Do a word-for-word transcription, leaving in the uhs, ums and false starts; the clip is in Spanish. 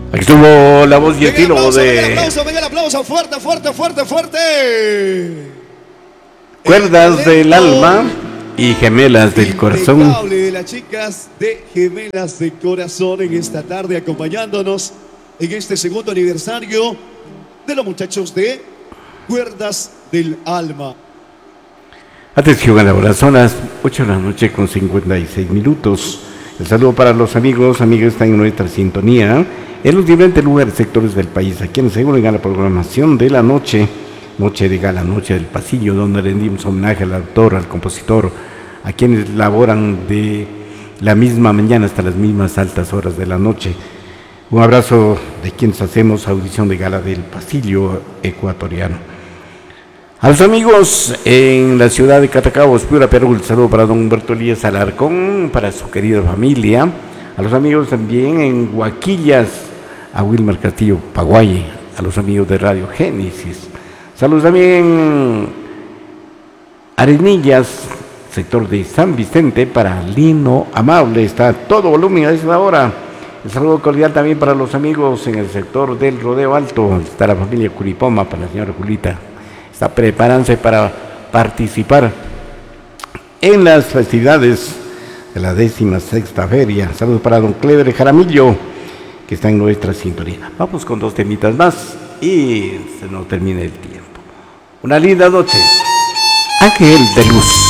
Aquí estuvo la voz y Venga el estilo aplauso, de venga el aplauso, venga el aplauso, fuerte, fuerte, fuerte, fuerte. Cuerdas del Alma y Gemelas del Corazón. Impecable de las chicas de Gemelas del Corazón en esta tarde acompañándonos en este segundo aniversario de los muchachos de Cuerdas del Alma. Atención a la hora, son las ocho de la noche con cincuenta y seis minutos. El saludo para los amigos, amigas que están en nuestra sintonía en los diferentes lugares, sectores del país, a quienes se unen a la programación de la noche, noche de gala, noche del pasillo, donde rendimos homenaje al autor, al compositor, a quienes laboran de la misma mañana hasta las mismas altas horas de la noche. Un abrazo de quienes hacemos audición de gala del pasillo ecuatoriano. A los amigos en la ciudad de Catacaos, Piura, Perú, el saludo para don Humberto Elías Alarcón, para su querida familia. A los amigos también en Huaquillas, a Wilmar Castillo, Paguay, a los amigos de Radio Génesis. Saludos también Arenillas, sector de San Vicente, para Lino Amable, está a todo volumen a esta hora. El saludo cordial también para los amigos en el sector del Rodeo Alto, está la familia Curipoma, para la señora Julita. Está preparándose para participar en las festividades de la décima sexta feria. Saludos para don Clever Jaramillo, que está en nuestra sintonía. Vamos con dos temitas más y se nos termina el tiempo. Una linda noche. Ángel de Luz.